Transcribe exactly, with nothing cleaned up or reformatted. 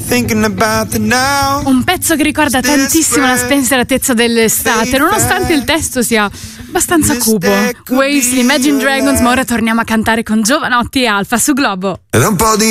Un pezzo che ricorda tantissimo la spensieratezza dell'estate, nonostante il testo sia abbastanza cupo. Waves, l'Imagine Dragons, ma ora torniamo a cantare con Giovanotti e Alfa su Globo. Ed un po' di